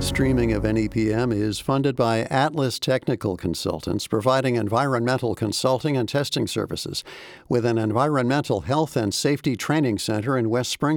streaming of NEPM is funded by Atlas Technical Consultants, providing environmental consulting and testing services with an environmental health and safety training center in West Springfield.